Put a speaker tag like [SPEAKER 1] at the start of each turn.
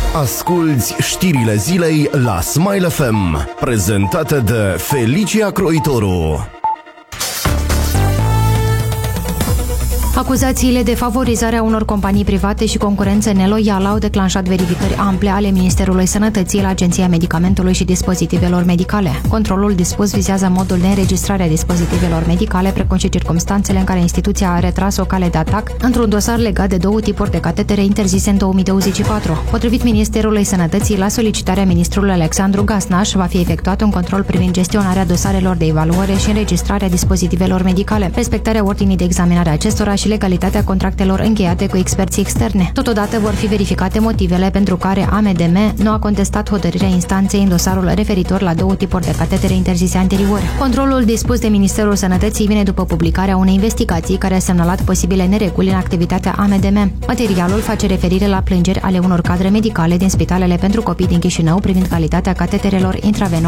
[SPEAKER 1] Asculți știrile zilei la Smile FM, prezentate de Felicia Croitoru.
[SPEAKER 2] Acuzațiile de favorizare a unor companii private și concurență neloială au declanșat verificări ample ale Ministerului Sănătății la Agenția Medicamentului și Dispozitivelor Medicale. Controlul dispus vizează modul de înregistrare a dispozitivelor medicale, precum și circumstanțele în care instituția a retras o cale de atac într-un dosar legat de 2 tipuri de catetere interzise în 2024. Potrivit Ministerului Sănătății, la solicitarea ministrului Alexandru Gasnaș, va fi efectuat un control privind gestionarea dosarelor de evaluare și înregistrarea dispozitivelor medicale, respectarea ordinii de examinare a acestora și legalitatea contractelor încheiate cu experții externe. Totodată vor fi verificate motivele pentru care AMDM nu a contestat hotărârea instanței în dosarul referitor la 2 tipuri de catetere interzise anterior. Controlul dispus de Ministerul Sănătății vine după publicarea unei investigații care a semnalat posibile nereguli în activitatea AMDM. Materialul face referire la plângeri ale unor cadre medicale din spitalele pentru copii din Chișinău privind calitatea cateterelor intravenoase